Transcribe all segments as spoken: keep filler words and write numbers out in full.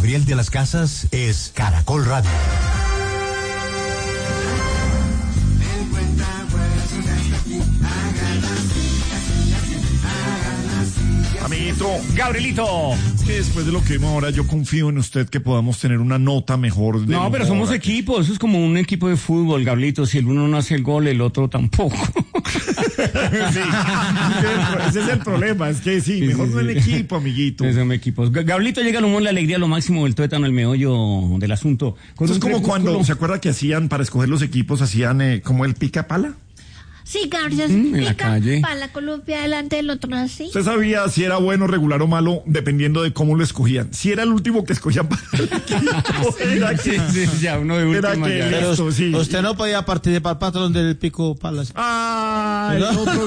Gabriel de las Casas es Caracol Radio. Amiguito, Gabrielito, es que después de lo que vimos ahora, yo confío en usted que podamos tener una nota mejor. De no, pero somos aquí. Equipo, eso es como un equipo de fútbol, Gabrielito. Si el uno no hace el gol, el otro tampoco. Sí, ese es el problema, es que sí, mejor sí, sí, no el sí. equipo, amiguito. Son equipos. Gabrielito, llega el humor, la alegría, lo máximo del tuétano, el meollo del asunto. Con eso es como cuando, ¿se acuerda que hacían, para escoger los equipos, hacían eh, como el pica pala? Sí, Gabriel, mm, en la calle. Para la Colombia delante del otro así. ¿Usted sabía si era bueno, regular o malo, dependiendo de cómo lo escogían? Si era el último que escogían para el equipo, era que, sí, sí, ya uno de última. Que ya. Listo, sí. Usted no podía participar patrón del pico palas. Ah, el otro.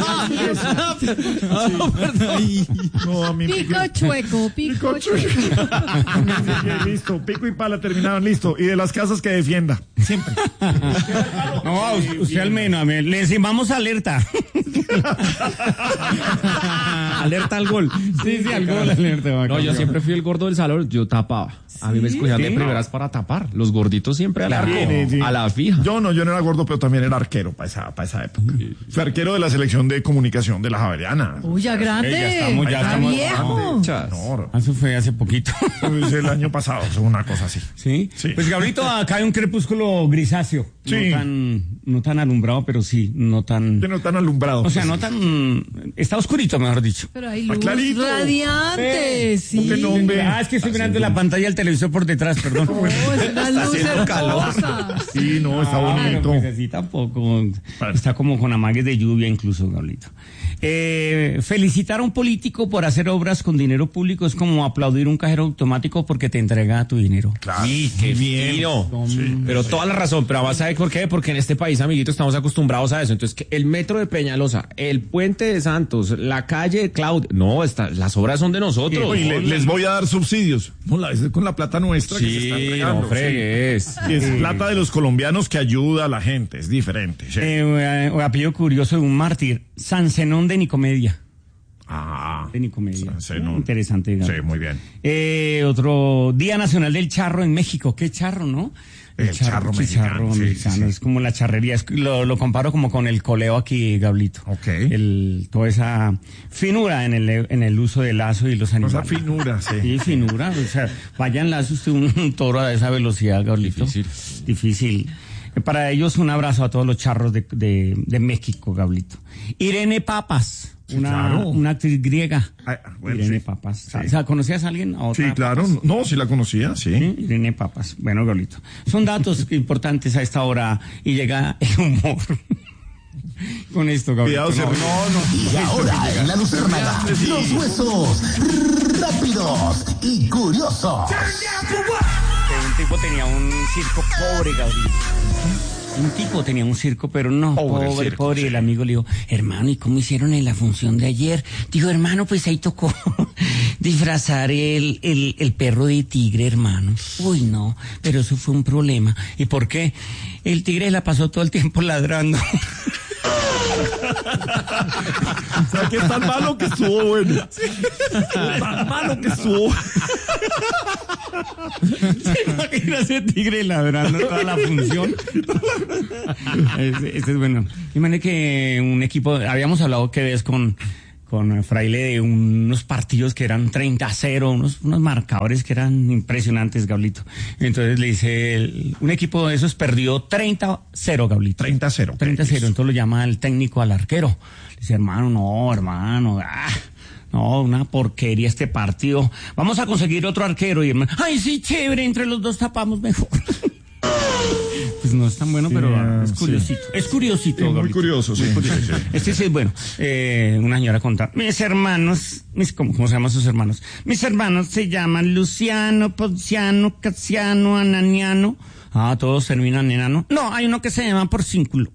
No, perdón. No, a mí pico chueco, pico, pico chueco. Listo, pico y pala terminaron, listo. Y de las casas que defienda, siempre. No, usted, usted al menos, a mí, le decimos alerta. Alerta al gol. Sí, sí, al gol, alerta. No, yo siempre fui el gordo del salón, yo tapaba. A mí me escogían de primeras para tapar. Los gorditos siempre al arco, sí, sí. a la fija. Yo no, yo no era gordo, pero también era arquero para esa, para esa época. Fui arquero de la selección de comunicación de la Javeriana. Uy, ya grande. Ya estamos, ya estamos. Viejo. No, eso fue hace poquito. Pues el año pasado, una cosa así. ¿Sí? Sí. Pues Gabrielito, acá hay un crepúsculo grisáceo. Sí. No tan, no tan alumbrado, pero sí, no tan... No tan alumbrado. O sea, no tan... Está oscurito, mejor dicho. Pero hay luz radiante, eh, sí. No, hombre. Ah, es que estoy mirando la pantalla del televisor por detrás, perdón. Oh, es una está luz haciendo calor. Sí, no, está ah, bonito. Pues así tampoco. Vale. Está como con amagues de lluvia incluso, Gabrielito. Eh, felicitar a un político por hacer obras con dinero público es como aplaudir un cajero automático porque te entrega tu dinero. Claro. Sí, qué bien. Sí, pero sí. Toda la razón, pero además, ¿sabe por qué? Porque en este país, amiguito, estamos acostumbrados a eso. Entonces, que el metro de Peñalosa, el puente de Santos, la calle de Claudia, no, está, las obras son de nosotros. Y le, les voy a dar subsidios. No, la, es con la plata nuestra sí, que se está entregando. No fregues. Sí. Y es sí. plata de los colombianos que ayuda a la gente, es diferente. Sí. Eh, eh, apellido curioso de un mártir, San Zenón de Nicomedia. Ah, de Nicomedia. Zenón. Interesante. Digamos. Sí, muy bien. Eh, otro Día Nacional del Charro en México. ¿Qué charro, no? El, el charro, charro mexicano, charro sí, mexicano. Sí, sí. Es como la charrería. Es, lo, lo comparo como con el coleo aquí, Gablito. Ok. El, toda esa finura en el, en el uso del lazo y los animales. Esa finura, sí. Sí, finura. O sea, vayan lazo usted un, un toro a esa velocidad, Gablito. Difícil. Difícil. Para ellos, un abrazo a todos los charros de, de, de México, Gablito. Irene Papas. Una, claro. una actriz griega. Ah, bueno, Irene sí. Papas. Sí. O sea, ¿conocías a alguien? ¿A otra sí, claro. Papas? No, sí la conocía, sí. ¿Sí? Irene Papas. Bueno, Gablito. Son datos importantes a esta hora y llega el humor. Con esto, Gablito. Cuidado, no, no, no. Y ahora en La Luciérnaga, los huesos rápidos y curiosos. Un tipo tenía un circo pobre, Gablito. Un tipo tenía un circo, pero no, pobre, pobre, circo, pobre. Sí. Y el amigo le dijo, hermano, ¿y cómo hicieron en la función de ayer? Dijo, hermano, pues ahí tocó disfrazar el, el, el perro de tigre, hermano. Uy, no, pero eso fue un problema. ¿Y por qué? El tigre la pasó todo el tiempo ladrando. O sea, que es tan malo que estuvo bueno. Sí. Tan malo que estuvo. ¿Se imagina ese tigre ladrando toda la función? Este, este es bueno. Imagínate que un equipo, habíamos hablado que ves con, con Fraile de unos partidos que eran treinta a cero, unos, unos marcadores que eran impresionantes, Gablito. Entonces le dice, el, un equipo de esos perdió treinta a cero, Gablito. treinta a cero. treinta a cero, entonces lo llama el técnico al arquero. Le dice, hermano, no, hermano, ah. No, una porquería este partido. Vamos a conseguir otro arquero y hermano, ay, sí, chévere, entre los dos tapamos mejor. Pues no es tan bueno, sí, pero es curiosito. Sí. Es curiosito, sí, muy curioso, sí. Muy curioso. Sí, sí. Este sí es bueno. Eh, una señora conta, mis hermanos, mis, ¿cómo, ¿cómo se llaman sus hermanos? Mis hermanos se llaman Luciano, Ponciano, Casiano, Ananiano. Ah, todos terminan en ano. No, hay uno que se llama Porcínculo.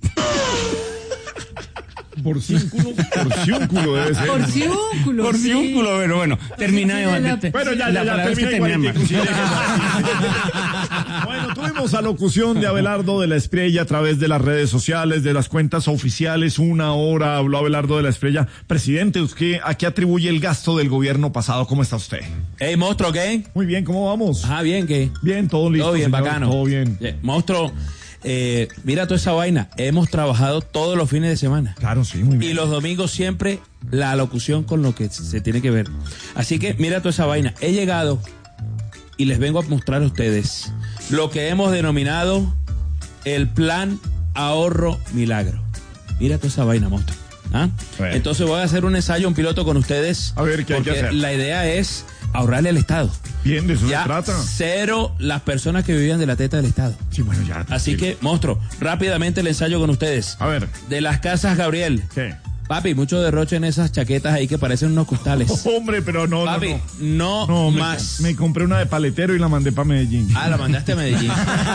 Porcínculo, porciúnculo debe ser. Porciúnculo, Porciúnculo, sí. Pero bueno, termina de... La... Bueno, ya, ya, ya, termina igual. Bueno, tuvimos alocución de Abelardo de la Espriella a través de las redes sociales, de las cuentas oficiales. Una hora habló Abelardo de la Espriella. Presidente, ¿usted a qué atribuye el gasto del gobierno pasado? ¿Cómo está usted? Hey, monstruo, ¿qué? Muy bien, ¿cómo vamos? Ah, bien, ¿qué? Bien, todo listo. Todo bien, señor, bacano. Todo bien. Yeah, monstruo, eh, mira toda esa vaina. Hemos trabajado todos los fines de semana. Claro, sí, muy bien. Y los domingos siempre la alocución con lo que se tiene que ver. Así que mira toda esa vaina. He llegado y les vengo a mostrar a ustedes lo que hemos denominado el Plan Ahorro Milagro. Mira toda esa vaina, monstruo. ¿Ah? Bueno. Entonces voy a hacer un ensayo, un piloto con ustedes. A ver, ¿qué hay que hacer? La idea es ahorrarle al Estado. Bien, de eso ya se trata. Cero las personas que vivían de la teta del Estado. Sí, bueno, ya. Así que, monstruo, rápidamente el ensayo con ustedes. A ver. De las casas Gabriel. ¿Qué? Papi, mucho derroche en esas chaquetas ahí que parecen unos costales. Oh, hombre, pero no, Papi, no, no, no. no más. Me, me compré una de paletero y la mandé para Medellín. Ah, la mandaste a Medellín.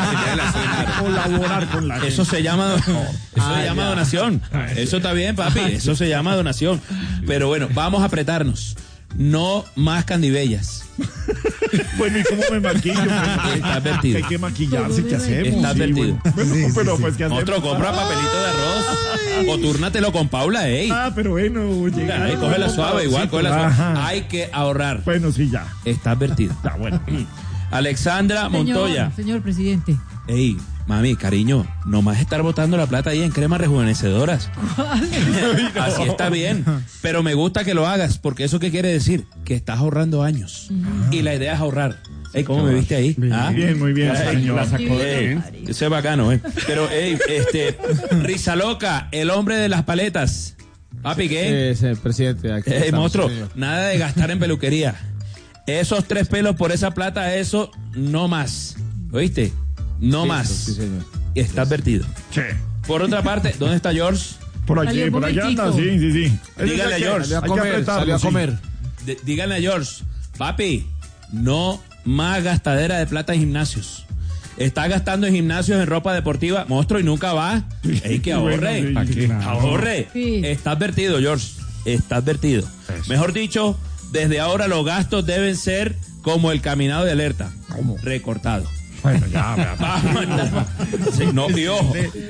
Colaborar con la Eso se llama, eso Ah, se llama ya. donación. Ah, sí. Eso está bien, papi. Eso se llama donación. Pero bueno, vamos a apretarnos. No más candibellas. Bueno, ¿y cómo me maquillo? Está advertido. Hay que maquillarse, ¿qué hacemos? Está Sí, advertido. bueno. Bueno, Sí, sí, pero sí. pues, ¿qué hacemos? Otro, compra papelito de arroz. O túrnatelo con Paula, ey. Ah, pero bueno, llega. Ahí, cógela suave, igual, Sí, cógela suave. ajá. Hay que ahorrar. Bueno, sí, ya. Está advertido. Ya, bueno. Alexandra Montoya. Señor, señor presidente. Ey, mami, cariño, nomás estar botando la plata ahí en cremas rejuvenecedoras. Así está bien. Pero me gusta que lo hagas, porque eso qué quiere decir, que estás ahorrando años. Y la idea es ahorrar. Ey, ¿cómo me viste ahí? Bien, ¿Ah? bien, muy bien, Ey, señor. la sacó de... Eso es bacano, ¿eh? Pero, ey, este, Risa Loca, el hombre de las paletas. Papi, ¿qué? Sí, sí, presidente. Aquí Ey, estamos, monstruo, señor. nada de gastar en peluquería. Esos tres pelos por esa plata, eso no más. ¿Oíste? No Sí, más. sí, señor. Está advertido. Sí. Por otra parte, ¿dónde está George? Por aquí, Salió un por allá anda, momentico. sí, sí, sí. Dígale a Hay que- George. hay Salió a que comer, apretarlo, salió a sí. comer. D- díganle a George, papi, no más gastadera de plata en gimnasios. Está gastando en gimnasios en ropa deportiva, monstruo, y nunca va. Ey, que ahorre. Bueno, sí, claro. Ahorre. Sí. Está advertido, George. Está advertido. Eso. Mejor dicho, desde ahora los gastos deben ser como el caminado de alerta. ¿Cómo? Recortado. Bueno, ya, vea. Vamos a andar- Sí, no, y ojo,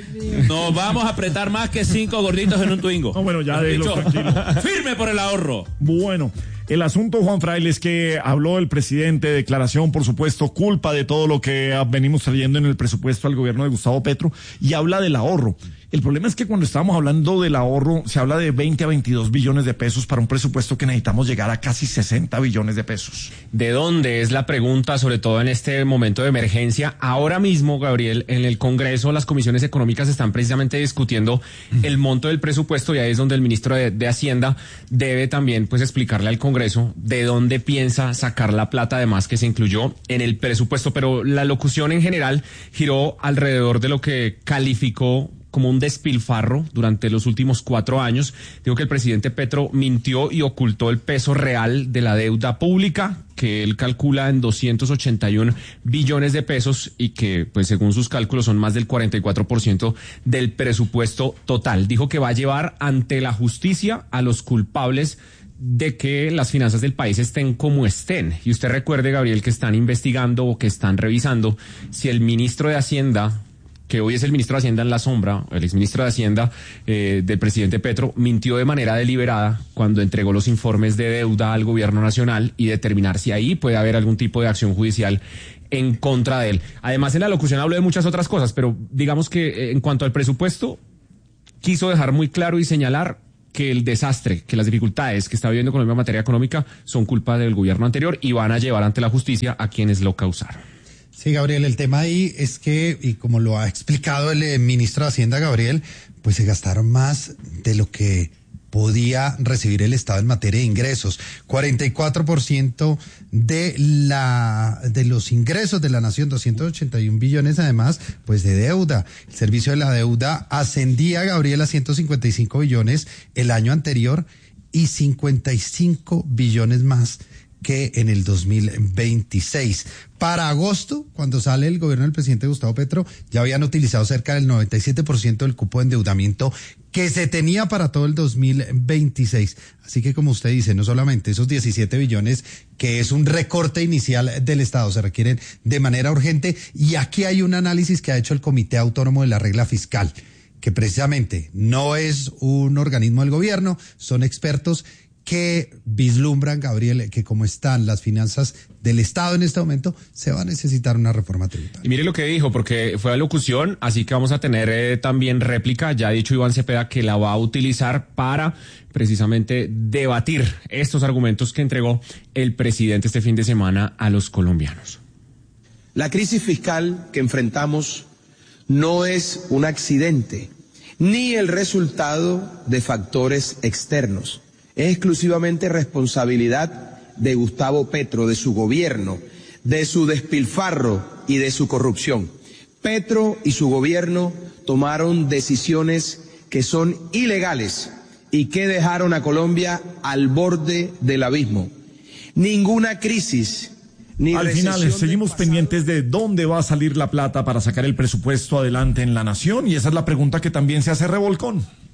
nos vamos a apretar más que cinco gorditos en un Twingo. No, bueno, ya Mejor déjelo dicho, tranquilo. firme por el ahorro. Bueno, el asunto, Juan Fraile, es que habló el presidente, declaración, por supuesto, culpa de todo lo que ah, venimos trayendo en el presupuesto al gobierno de Gustavo Petro, y habla del ahorro. El problema es que cuando estábamos hablando del ahorro, se habla de veinte a veintidós billones de pesos para un presupuesto que necesitamos llegar a casi sesenta billones de pesos. ¿De dónde es la pregunta, sobre todo en este momento de emergencia? Ahora mismo, Gabriel, en el Congreso las comisiones económicas están precisamente discutiendo el monto del presupuesto, y ahí es donde el ministro de, de Hacienda debe también pues explicarle al Congreso de dónde piensa sacar la plata además que se incluyó en el presupuesto. Pero la locución en general giró alrededor de lo que calificó como un despilfarro durante los últimos cuatro años. Digo que el presidente Petro mintió y ocultó el peso real de la deuda pública, que él calcula en doscientos ochenta y un billones de pesos, y que, pues según sus cálculos, son más del cuarenta y cuatro por ciento del presupuesto total. Dijo que va a llevar ante la justicia a los culpables de que las finanzas del país estén como estén. Y usted recuerde, Gabriel, que están investigando o que están revisando si el ministro de Hacienda, que hoy es el ministro de Hacienda en la sombra, el exministro de Hacienda eh, del presidente Petro, mintió de manera deliberada cuando entregó los informes de deuda al gobierno nacional, y determinar si ahí puede haber algún tipo de acción judicial en contra de él. Además, en la locución habló de muchas otras cosas, pero digamos que eh, en cuanto al presupuesto, quiso dejar muy claro y señalar que el desastre, que las dificultades que está viviendo Colombia en materia económica son culpa del gobierno anterior, y van a llevar ante la justicia a quienes lo causaron. Sí, Gabriel, el tema ahí es que, y como lo ha explicado el eh, ministro de Hacienda, Gabriel, pues se gastaron más de lo que podía recibir el Estado en materia de ingresos. cuarenta y cuatro por ciento de la de los ingresos de la nación, doscientos ochenta y un billones además, pues de deuda. El servicio de la deuda ascendía, Gabriel, a ciento cincuenta y cinco billones el año anterior, y cincuenta y cinco billones más que en el dos mil veintiséis. Para agosto, cuando sale el gobierno del presidente Gustavo Petro, ya habían utilizado cerca del noventa y siete por ciento del cupo de endeudamiento que se tenía para todo el dos mil veintiséis. Así que, como usted dice, no solamente esos diecisiete billones, que es un recorte inicial del Estado, se requieren de manera urgente. Y aquí hay un análisis que ha hecho el Comité Autónomo de la Regla Fiscal, que precisamente no es un organismo del gobierno, son expertos que vislumbran, Gabriel, que como están las finanzas del Estado en este momento, se va a necesitar una reforma tributaria. Y mire lo que dijo, porque fue alocución, así que vamos a tener eh, también réplica. Ya ha dicho Iván Cepeda que la va a utilizar para precisamente debatir estos argumentos que entregó el presidente este fin de semana a los colombianos. La crisis fiscal que enfrentamos no es un accidente, ni el resultado de factores externos. Es exclusivamente responsabilidad de Gustavo Petro, de su gobierno, de su despilfarro y de su corrupción. Petro y su gobierno tomaron decisiones que son ilegales y que dejaron a Colombia al borde del abismo. Ninguna crisis ni Al final, seguimos pendientes de dónde va a salir la plata para sacar el presupuesto adelante en la nación, y esa es la pregunta que también se hace Revolcón.